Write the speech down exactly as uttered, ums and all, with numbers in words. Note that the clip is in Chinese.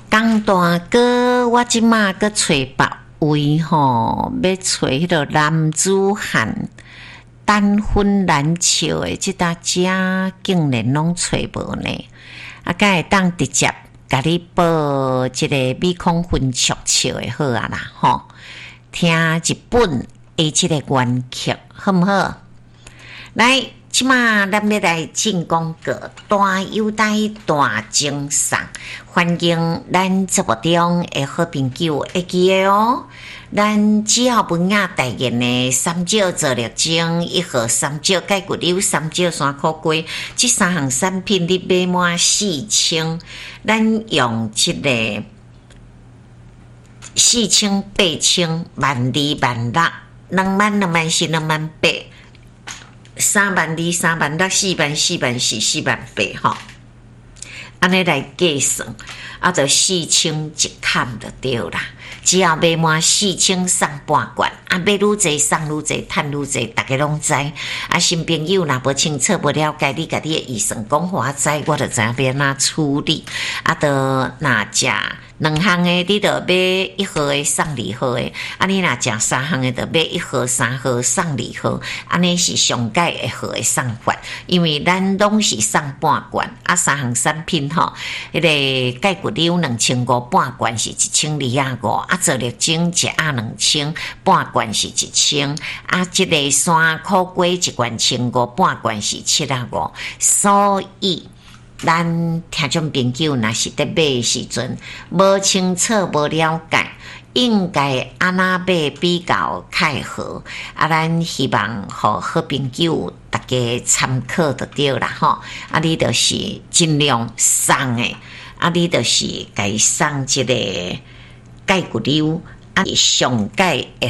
江大哥，我即马搁找别位吼，要找迄个男子汉单婚难笑的，即搭遮竟然拢找无呢？啊，敢会当直接甲你报一个美空婚俗笑的好啊啦吼，听一本的即个原曲好毋好？来。即马咱要来进广告，大优待大精送，欢迎咱节目中的好朋友会记的哦。咱只要文雅代言的三椒做绿精，一盒三椒解骨柳，三椒山苦瓜，这三项产品你买满四千，咱用这个四千、八千、万二、万六、两万、两万四、两万八。三万二、三万六、四万、四万四、四万八，吼，安尼来计算，啊，就四千一坎就对啦。只要买满四千送半罐，啊，买愈济送愈济，趁愈济，大家拢知。啊，新朋友若无清楚、无了解，你家己的预算讲互我知，我就知影要哪处理。啊，就若食两项的，你就买一盒的送二盒的；啊，你若食三项的，就买一盒、三盒送二盒。安尼是上解会好的送法，因为咱拢是送半罐，啊，三项产品吼，迄、那个解骨柳两千五，半罐是一千二啊五，啊，做绿精一盒两千，半罐是一千，啊，即、这个山苦瓜一罐千五，半罐是七啊五，所以。咱听众朋友若是伫买的时阵，无清楚、无了解，应该安那买比较较好。啊，咱希望互好朋友大家参考就对啦吼。啊，你就是尽量送的，啊，你就是该送即个解骨柳，啊，上解会